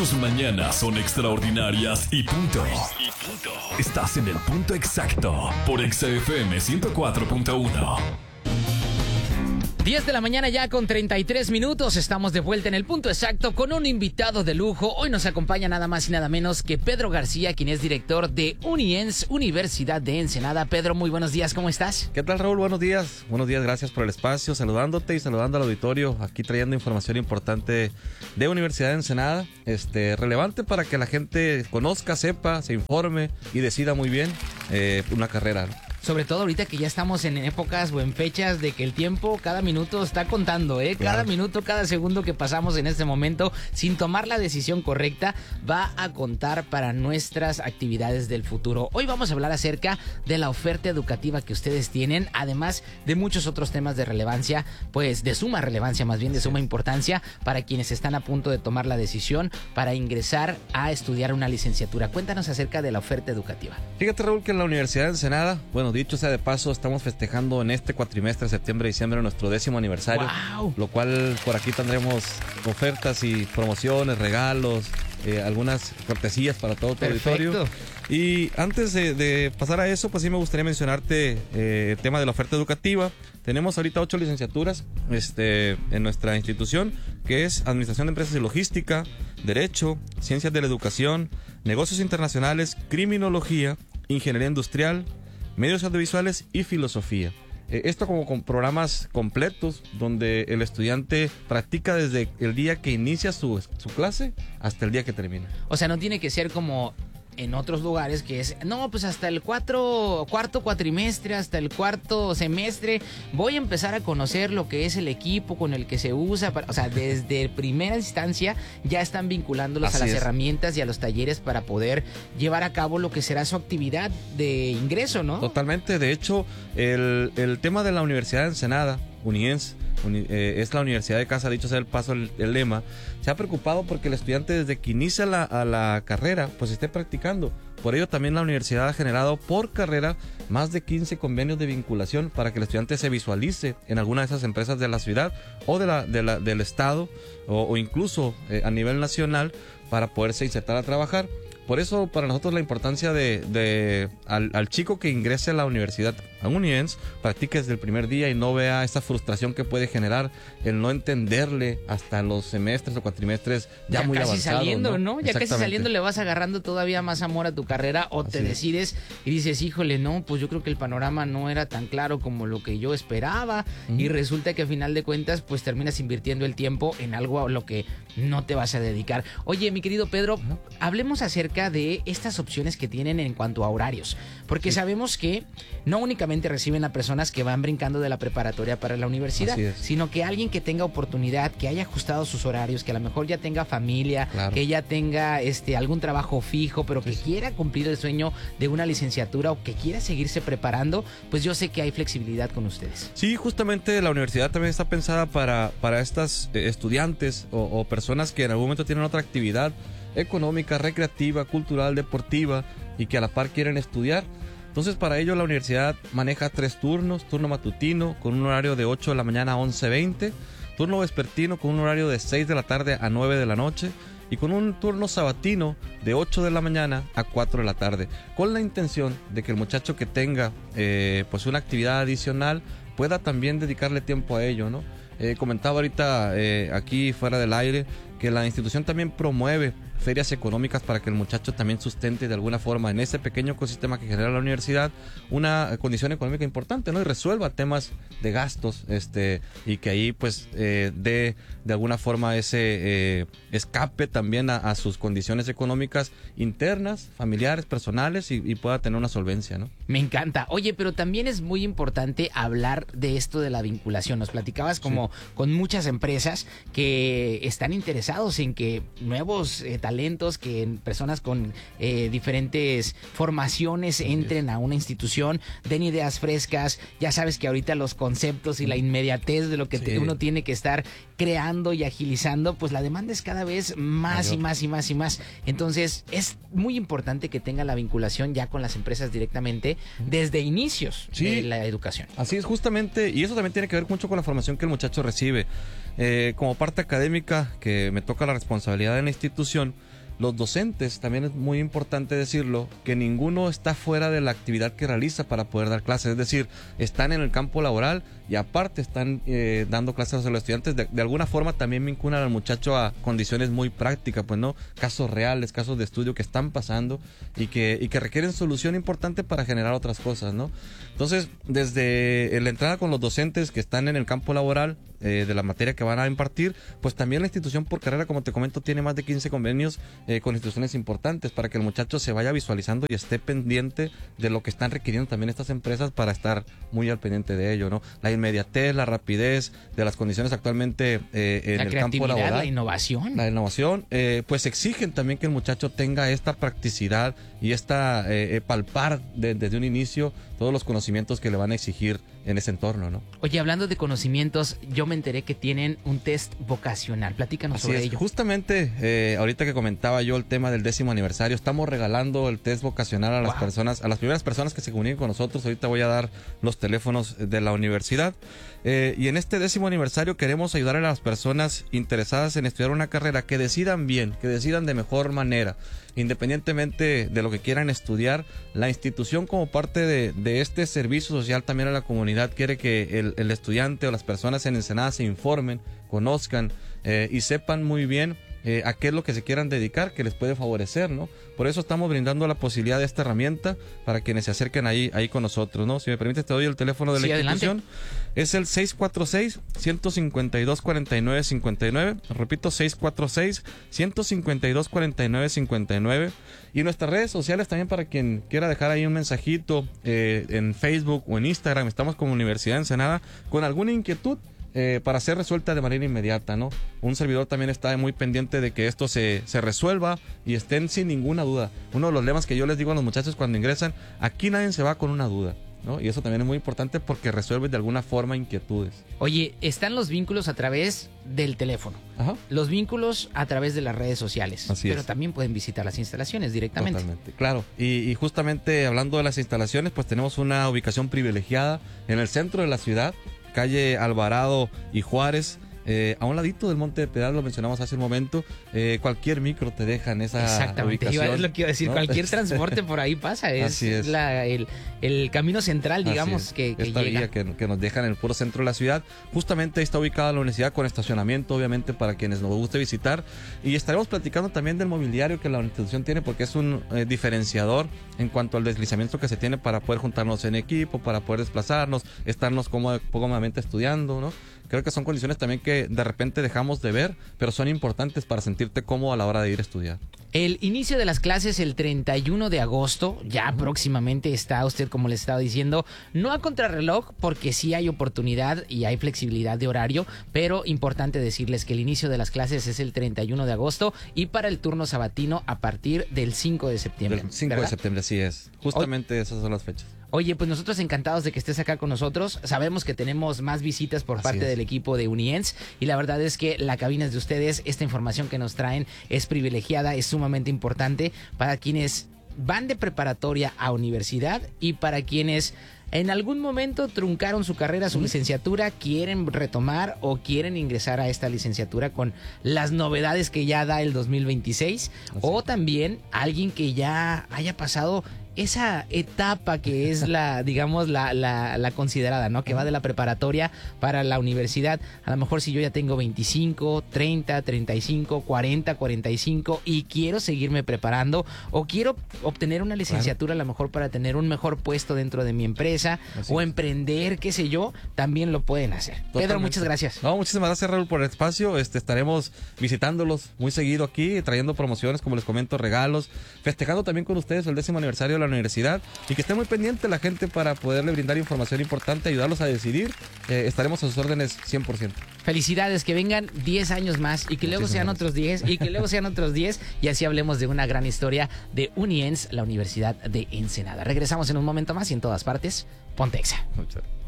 Tus mañanas son extraordinarias y punto. Estás en el punto exacto por Exa FM 104.1. 10 de la mañana ya con 33 minutos. Estamos de vuelta en el punto exacto con un invitado de lujo. Hoy nos acompaña nada más y nada menos que Pedro García, quien es director de UNIENS, Universidad de Ensenada. Pedro, muy buenos días, ¿cómo estás? ¿Qué tal, Raúl? Buenos días, gracias por el espacio, saludándote y saludando al auditorio, aquí trayendo información importante de Universidad de Ensenada, relevante para que la gente conozca, sepa, se informe y decida muy bien una carrera, ¿no? Sobre todo ahorita que ya estamos en épocas o en fechas de que el tiempo, cada minuto está contando, ¿eh? Cada minuto, cada segundo que pasamos en este momento sin tomar la decisión correcta va a contar para nuestras actividades del futuro. Hoy vamos a hablar acerca de la oferta educativa que ustedes tienen, además de muchos otros temas de relevancia, pues de suma relevancia, más bien de suma importancia para quienes están a punto de tomar la decisión para ingresar a estudiar una licenciatura. Cuéntanos acerca de la oferta educativa. Fíjate, Raúl, que en la Universidad de Ensenada, dicho sea de paso, estamos festejando en este cuatrimestre, septiembre-diciembre, nuestro 10º aniversario. ¡Wow! Lo cual por aquí tendremos ofertas y promociones, regalos, algunas cortesías para todo tu auditorio. Y antes de pasar a eso, pues sí me gustaría mencionarte el tema de la oferta educativa. Tenemos ahorita 8 licenciaturas en nuestra institución, que es Administración de Empresas y Logística, Derecho, Ciencias de la Educación, Negocios Internacionales, Criminología, Ingeniería Industrial, Medios Audiovisuales y Filosofía. Esto como con programas completos donde el estudiante practica desde el día que inicia su clase hasta el día que termina. O sea, no tiene que ser como en otros lugares que es, no, pues hasta el cuarto cuatrimestre, hasta el cuarto semestre, voy a empezar a conocer lo que es el equipo con el que se usa. O sea, desde primera instancia ya están vinculándolos a las herramientas y a los talleres para poder llevar a cabo lo que será su actividad de ingreso, ¿no? Totalmente. De hecho, el tema de la Universidad de Ensenada, UNIENS, es la universidad de casa, dicho sea el paso, el lema, se ha preocupado porque el estudiante desde que inicia la carrera pues esté practicando. Por ello también la universidad ha generado por carrera más de 15 convenios de vinculación para que el estudiante se visualice en alguna de esas empresas de la ciudad o del estado o incluso a nivel nacional para poderse insertar a trabajar. Por eso para nosotros la importancia al chico que ingrese a la universidad, a UNIENS, practique desde el primer día y no vea esa frustración que puede generar el no entenderle hasta los semestres o cuatrimestres ya muy avanzados. Ya casi saliendo, ¿no? Ya casi saliendo le vas agarrando todavía más amor a tu carrera o te decides y dices, híjole, no, pues yo creo que el panorama no era tan claro como lo que yo esperaba y resulta que a final de cuentas pues terminas invirtiendo el tiempo en algo a lo que no te vas a dedicar. Oye, mi querido Pedro, hablemos acerca de estas opciones que tienen en cuanto a horarios, porque sabemos que no únicamente reciben a personas que van brincando de la preparatoria para la universidad, sino que alguien que tenga oportunidad, que haya ajustado sus horarios, que a lo mejor ya tenga familia, que ya tenga algún trabajo fijo, pero que quiera cumplir el sueño de una licenciatura o que quiera seguirse preparando, pues yo sé que hay flexibilidad con ustedes. Sí, justamente la universidad también está pensada para estas estudiantes o personas que en algún momento tienen otra actividad económica, recreativa, cultural, deportiva y que a la par quieren estudiar. Entonces para ello la universidad maneja 3 turnos, turno matutino con un horario de 8 de la mañana a 11:20, turno vespertino con un horario de 6 de la tarde a 9 de la noche y con un turno sabatino de 8 de la mañana a 4 de la tarde, con la intención de que el muchacho que tenga pues una actividad adicional pueda también dedicarle tiempo a ello, ¿no? Comentaba ahorita aquí fuera del aire que la institución también promueve ferias económicas para que el muchacho también sustente de alguna forma en ese pequeño ecosistema que genera la universidad una condición económica importante, ¿no? Y resuelva temas de gastos y que ahí pues de alguna forma ese escape también a sus condiciones económicas internas, familiares, personales y pueda tener una solvencia, ¿no? Me encanta. Oye, pero también es muy importante hablar de esto de la vinculación. Nos platicabas como con muchas empresas que están interesados en que nuevos talentos, que personas con diferentes formaciones entren a una institución, den ideas frescas. Ya sabes que ahorita los conceptos y la inmediatez de lo que uno tiene que estar creando y agilizando, pues la demanda es cada vez más y más y más y más. Entonces es muy importante que tenga la vinculación ya con las empresas directamente desde inicios de la educación. Así es, justamente, y eso también tiene que ver mucho con la formación que el muchacho recibe. Como parte académica, que me toca la responsabilidad en la institución, los docentes, también es muy importante decirlo, que ninguno está fuera de la actividad que realiza para poder dar clases. Es decir, están en el campo laboral y aparte están dando clases a los estudiantes. De alguna forma también vinculan al muchacho a condiciones muy prácticas, pues no, casos reales, casos de estudio que están pasando y que requieren solución importante para generar otras cosas, ¿no? Entonces, desde la entrada con los docentes que están en el campo laboral, de la materia que van a impartir, pues también la institución por carrera, como te comento, tiene más de 15 convenios con instituciones importantes para que el muchacho se vaya visualizando y esté pendiente de lo que están requiriendo también estas empresas para estar muy al pendiente de ello, ¿no? La inmediatez, la rapidez de las condiciones actualmente en el campo laboral. La innovación. La innovación, pues exigen también que el muchacho tenga esta practicidad y esta palpar desde un inicio todos los conocimientos que le van a exigir en ese entorno, ¿no? Oye, hablando de conocimientos, yo me enteré que tienen un test vocacional. Platícanos sobre ello. Justamente, ahorita que comentaba yo el tema del 10º aniversario, estamos regalando el test vocacional a las personas, a las primeras personas que se comuniquen con nosotros. Ahorita voy a dar los teléfonos de la universidad. Y en este 10º aniversario queremos ayudar a las personas interesadas en estudiar una carrera que decidan bien, que decidan de mejor manera. Independientemente de lo que quieran estudiar, la institución, como parte de este servicio social también a la comunidad, quiere que el estudiante o las personas en Ensenada se informen, conozcan y sepan muy bien a qué es lo que se quieran dedicar, que les puede favorecer, ¿no? Por eso estamos brindando la posibilidad de esta herramienta para quienes se acerquen ahí con nosotros, ¿no? Si me permites, te doy el teléfono de la institución. Adelante. Es el 646-152-4959. Repito, 646-152-4959. Y nuestras redes sociales también, para quien quiera dejar ahí un mensajito en Facebook o en Instagram. Estamos como Universidad de Ensenada con alguna inquietud para ser resuelta de manera inmediata, ¿no? Un servidor también está muy pendiente de que esto se resuelva y estén sin ninguna duda. Uno de los lemas que yo les digo a los muchachos cuando ingresan: aquí nadie se va con una duda, ¿no? Y eso también es muy importante porque resuelve de alguna forma inquietudes. Oye, están los vínculos a través del teléfono, los vínculos a través de las redes sociales, pero también pueden visitar las instalaciones directamente. Totalmente, claro. Y justamente hablando de las instalaciones, pues tenemos una ubicación privilegiada en el centro de la ciudad, calle Alvarado y Juárez, a un ladito del Monte de Piedad, lo mencionamos hace un momento. Cualquier micro te deja en esa ubicación. Es lo que iba a decir, ¿no? Cualquier transporte por ahí pasa, es el camino central, digamos, que esta llega. Vía que nos deja en el puro centro de la ciudad. Justamente está ubicada la universidad con estacionamiento, obviamente, para quienes nos guste visitar. Y estaremos platicando también del mobiliario que la institución tiene, porque es un diferenciador en cuanto al deslizamiento que se tiene para poder juntarnos en equipo, para poder desplazarnos, estarnos cómodamente estudiando, ¿no? Creo que son condiciones también que de repente dejamos de ver, pero son importantes para sentirte cómodo a la hora de ir a estudiar. El inicio de las clases el 31 de agosto, ya próximamente está usted, como les estaba diciendo, no a contrarreloj, porque sí hay oportunidad y hay flexibilidad de horario, pero importante decirles que el inicio de las clases es el 31 de agosto y para el turno sabatino a partir del 5 de septiembre. Del 5 de septiembre, así es. Justamente esas son las fechas. Oye, pues nosotros encantados de que estés acá con nosotros. Sabemos que tenemos más visitas por parte del equipo de Uniens y la verdad es que la cabina es de ustedes. Esta información que nos traen es privilegiada, es sumamente importante para quienes van de preparatoria a universidad y para quienes en algún momento truncaron su carrera, su licenciatura, quieren retomar o quieren ingresar a esta licenciatura con las novedades que ya da el 2026. O también alguien que ya haya pasado esa etapa que es la, digamos, la considerada, ¿no? Que va de la preparatoria para la universidad. A lo mejor si yo ya tengo 25, 30, 35, 40, 45 y quiero seguirme preparando o quiero obtener una licenciatura a lo mejor para tener un mejor puesto dentro de mi empresa o emprender, qué sé yo, también lo pueden hacer. Totalmente. Pedro, muchas gracias. No, muchísimas gracias, Raúl, por el espacio. Estaremos visitándolos muy seguido aquí, trayendo promociones, como les comento, regalos, festejando también con ustedes el 10º aniversario de la universidad y que esté muy pendiente la gente para poderle brindar información importante, ayudarlos a decidir. Estaremos a sus órdenes 100%. Felicidades, que vengan 10 años más y que luego sean otros 10 y que luego sean otros 10 y así hablemos de una gran historia de Uniens, la Universidad de Ensenada. Regresamos en un momento más y en todas partes, Ponte Exa. Muchas gracias.